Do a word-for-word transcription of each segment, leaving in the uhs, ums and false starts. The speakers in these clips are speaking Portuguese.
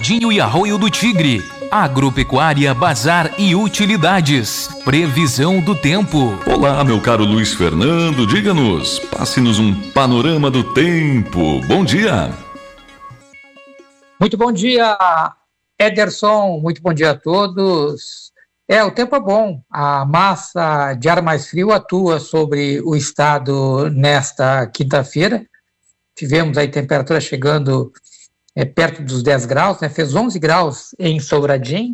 Sobradinho e Arroio do Tigre. Agropecuária, bazar e utilidades. Previsão do tempo. Olá, meu caro Luiz Fernando, diga-nos, passe-nos um panorama do tempo. Bom dia. Muito bom dia, Ederson, muito bom dia a todos. É, o tempo é bom, a massa de ar mais frio atua sobre o estado nesta quinta-feira. Tivemos aí temperatura chegando é, perto dos dez graus, né? Fez onze graus em Sobradinho,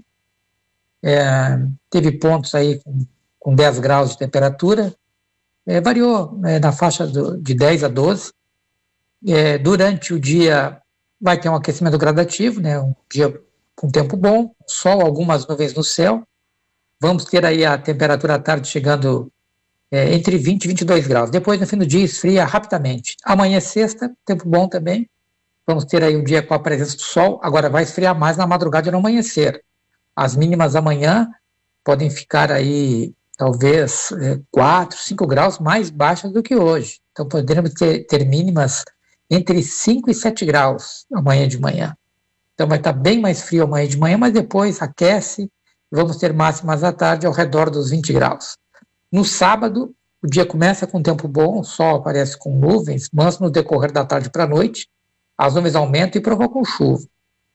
é, teve pontos aí com, com dez graus de temperatura, é, variou é, na faixa do, de dez a doze. É, durante o dia vai ter um aquecimento gradativo, né? Um dia com tempo bom, sol, algumas nuvens no céu. Vamos ter aí a temperatura à tarde chegando é, entre vinte e vinte e dois graus. Depois, no fim do dia, esfria rapidamente. Amanhã é sexta, tempo bom também. Vamos ter aí um dia com a presença do sol. Agora vai esfriar mais na madrugada e no amanhecer. As mínimas amanhã podem ficar aí, talvez, é, quatro, cinco graus mais baixas do que hoje. Então, poderemos ter, ter mínimas entre cinco e sete graus amanhã de manhã. Então, vai estar bem mais frio amanhã de manhã, mas depois aquece. Vamos ter máximas à tarde ao redor dos vinte graus. No sábado, o dia começa com tempo bom, o sol aparece com nuvens, mas no decorrer da tarde para a noite, as nuvens aumentam e provocam chuva.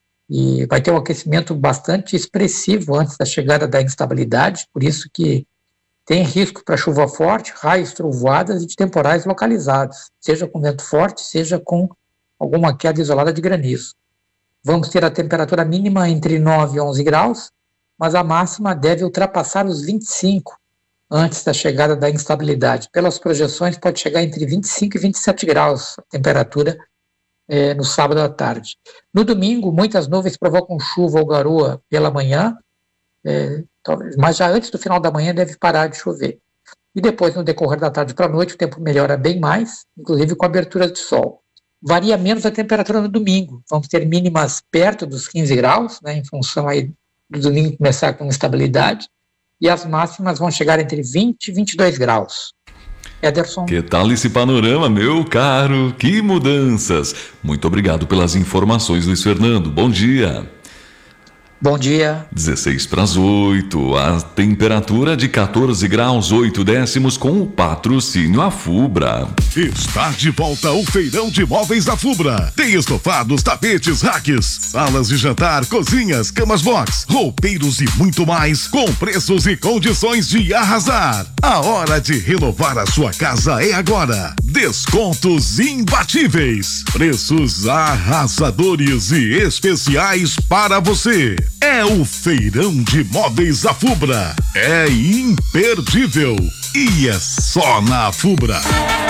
E vai ter um aquecimento bastante expressivo antes da chegada da instabilidade, por isso que tem risco para chuva forte, raios, trovoadas e de temporais localizados, seja com vento forte, seja com alguma queda isolada de granizo. Vamos ter a temperatura mínima entre nove e onze graus, mas a máxima deve ultrapassar os vinte e cinco antes da chegada da instabilidade. Pelas projeções, pode chegar entre vinte e cinco e vinte e sete graus a temperatura é, no sábado à tarde. No domingo, muitas nuvens provocam chuva ou garoa pela manhã, é, talvez, mas já antes do final da manhã deve parar de chover. E depois, no decorrer da tarde para a noite, o tempo melhora bem mais, inclusive com abertura de sol. Varia menos a temperatura no domingo. Vamos ter mínimas perto dos quinze graus, né, em função aí do domingo começar com estabilidade, e as máximas vão chegar entre vinte e vinte e dois graus. Ederson. Que tal esse panorama, meu caro? Que mudanças! Muito obrigado pelas informações, Luiz Fernando. Bom dia. Bom dia. dezesseis para as oito, a temperatura de quatorze graus, oito décimos com o patrocínio Afubra. Está de volta o Feirão de Móveis da Fubra. Tem estofados, tapetes, racks, salas de jantar, cozinhas, camas box, roupeiros e muito mais, com preços e condições de arrasar. A hora de renovar a sua casa é agora. Descontos imbatíveis, preços arrasadores e especiais para você. É o Feirão de Móveis da Fubra. É imperdível. E é só na Fubra.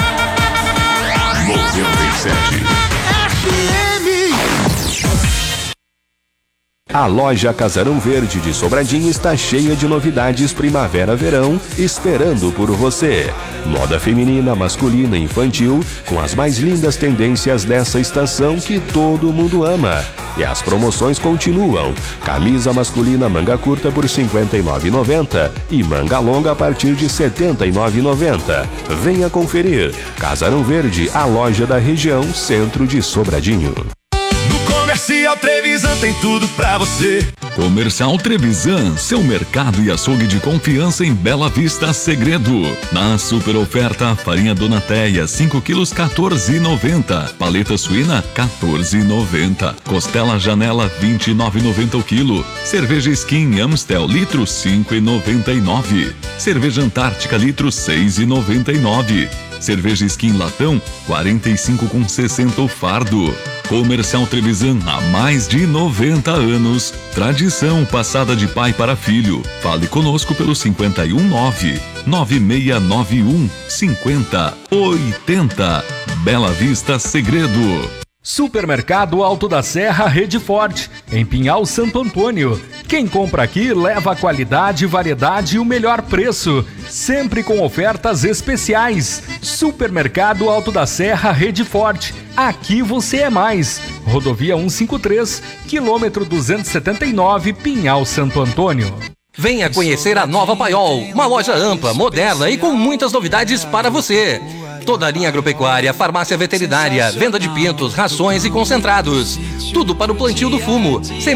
noventa e sete F M. A loja Casarão Verde de Sobradinho está cheia de novidades primavera-verão, esperando por você. Moda feminina, masculina e infantil, com as mais lindas tendências dessa estação que todo mundo ama. E as promoções continuam. Camisa masculina manga curta por cinquenta e nove reais e noventa centavos e manga longa a partir de setenta e nove reais e noventa centavos. Venha conferir. Casarão Verde, a loja da região centro de Sobradinho. Comercial Trevisan tem tudo pra você. Comercial Trevisan, seu mercado e açougue de confiança em Bela Vista Segredo. Na super oferta, farinha Donateia, cinco quilos, quatorze reais e noventa centavos. Paleta suína, quatorze reais e noventa centavos. Costela Janela, vinte e nove reais e noventa centavos o quilo. Cerveja Skin Amstel, litro, cinco reais e noventa e nove centavos. Cerveja Antártica, litro, seis reais e noventa e nove centavos. Cerveja Skin Latão, quarenta e cinco reais com sessenta centavos o fardo. Comercial Trevisan há mais de noventa anos. Tradição passada de pai para filho. Fale conosco pelo cinquenta e um nove, nove seis nove um, cinquenta, oitenta. Bela Vista Segredo. Supermercado Alto da Serra Rede Forte, em Pinhal Santo Antônio. Quem compra aqui leva qualidade, variedade e o melhor preço, sempre com ofertas especiais. Supermercado Alto da Serra Rede Forte, aqui você é mais. Rodovia cento e cinquenta e três, quilômetro duzentos e setenta e nove, Pinhal Santo Antônio. Venha conhecer a nova Paiol, uma loja ampla, moderna e com muitas novidades para você. Toda a linha agropecuária, farmácia veterinária, venda de pintos, rações e concentrados. Tudo para o plantio do fumo.